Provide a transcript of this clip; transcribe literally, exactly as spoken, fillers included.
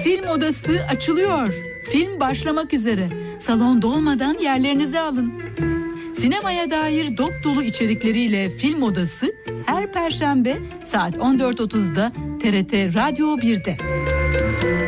Film odası açılıyor. Film başlamak üzere. Salon dolmadan yerlerinizi alın. Sinemaya dair dop dolu içerikleriyle Film Odası her Perşembe saat on dört otuzda T R T Radyo bir'de.